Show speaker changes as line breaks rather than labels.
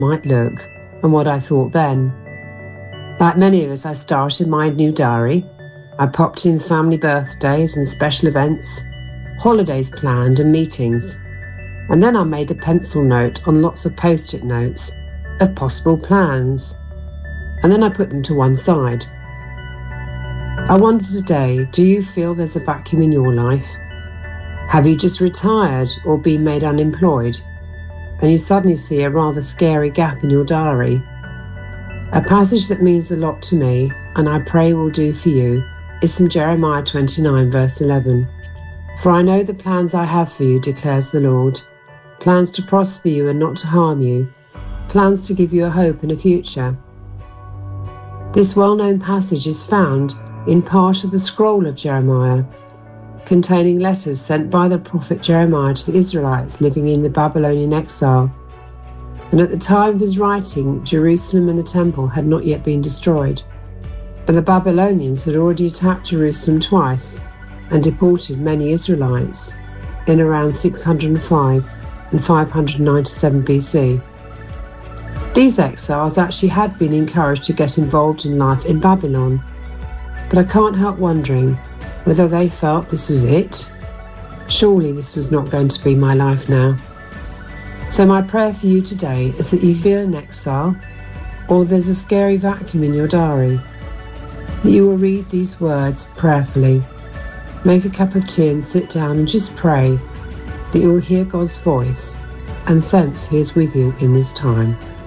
might look and what I thought then. Like many of us, I started my new diary. I popped in family birthdays and special events, holidays planned and meetings. And then I made a pencil note on lots of post-it notes of possible plans. And then I put them to one side. I wonder today, do you feel there's a vacuum in your life? Have you just retired or been made unemployed? And you suddenly see a rather scary gap in your diary? A passage that means a lot to me, and I pray will do for you, is from Jeremiah 29, verse 11. For I know the plans I have for you, declares the Lord, plans to prosper you and not to harm you, plans to give you a hope and a future. This well-known passage is found in part of the scroll of Jeremiah, containing letters sent by the prophet Jeremiah to the Israelites living in the Babylonian exile. And at the time of his writing, Jerusalem and the temple had not yet been destroyed. But the Babylonians had already attacked Jerusalem twice and deported many Israelites in around 605 and 597 BC. These exiles actually had been encouraged to get involved in life in Babylon, but I can't help wondering whether they felt this was it. Surely this was not going to be my life now. So my prayer for you today is that you feel in exile, or there's a scary vacuum in your diary, that you will read these words prayerfully, make a cup of tea and sit down and just pray that you will hear God's voice and sense He is with you in this time.